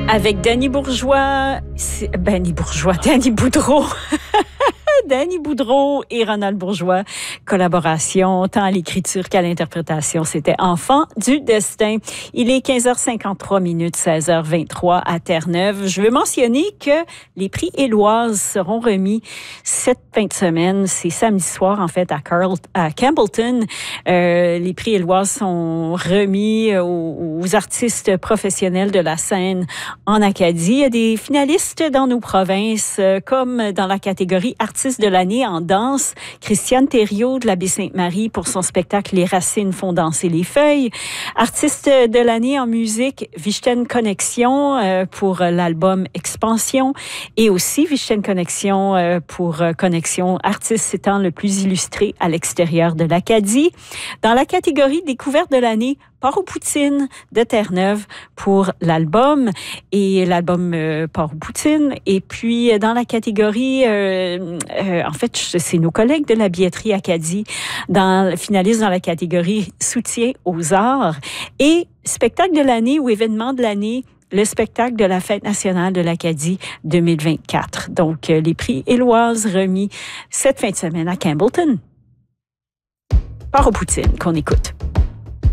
Avec Danny Bourgeois, Danny Boudreau. Danny Boudreau et Ronald Bourgeois, collaboration tant à l'écriture qu'à l'interprétation. C'était Enfant du destin. Il est 15h53, 16h23 à Terre-Neuve. Je veux mentionner que les prix Éloise seront remis cette fin de semaine. C'est samedi soir, en fait, à Campbellton. Les prix Éloise sont remis aux artistes professionnels de la scène en Acadie. Il y a des finalistes dans nos provinces, comme dans la catégorie artistes de l'année en danse, Christiane Thériault de la Baie-Sainte-Marie pour son spectacle Les racines font danser les feuilles. Artiste de l'année en musique, Vichten Connexion pour l'album Expansion et aussi Vichten Connexion pour Connexion, artiste étant le plus illustré à l'extérieur de l'Acadie. Dans la catégorie découverte de l'année, Port-aux-Poutines de Terre-Neuve pour l'album et l'album Port-aux-Poutines. Et puis, dans la catégorie, en fait, c'est nos collègues de la billetterie Acadie, finalistes dans la catégorie soutien aux arts et spectacle de l'année ou événement de l'année, le spectacle de la Fête nationale de l'Acadie 2024. Donc, les prix Éloise remis cette fin de semaine à Campbellton. Port-aux-Poutines qu'on écoute.